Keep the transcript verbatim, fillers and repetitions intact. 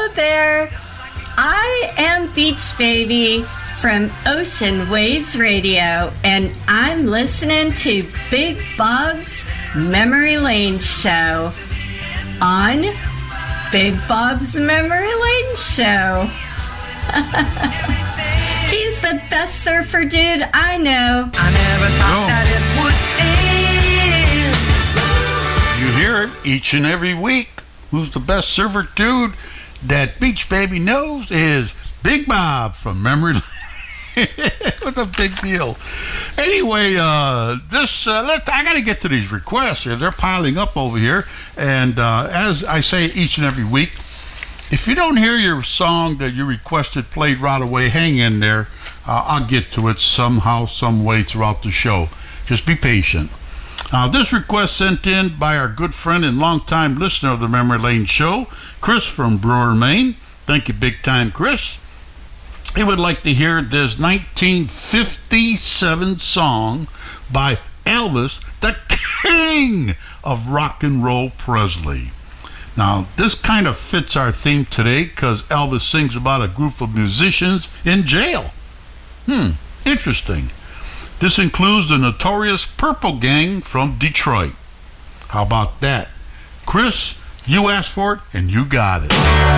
there. I am Beach Baby from Ocean Waves Radio, and I'm listening to Big Bob's Memory Lane Show on Big Bob's Memory Lane Show. He's the best surfer dude I know. I never thought Oh. that it would end. You hear it each and every week. Who's the best surfer dude that Beach Baby knows is Big Bob from Memory Lane. What a big deal. Anyway, uh, this uh, let I got to get to these requests here. They're piling up over here. And uh, as I say each and every week, if you don't hear your song that you requested played right away, hang in there. Uh, I'll get to it somehow, some way throughout the show. Just be patient. Uh, this request sent in by our good friend and longtime listener of the Memory Lane Show, Chris from Brewer, Maine. Thank you big time, Chris. He would like to hear this nineteen fifty-seven song by Elvis, the king of rock and roll Presley. Now, this kind of fits our theme today because Elvis sings about a group of musicians in jail. Hmm, interesting. This includes the notorious Purple Gang from Detroit. How about that? Chris, you asked for it and you got it.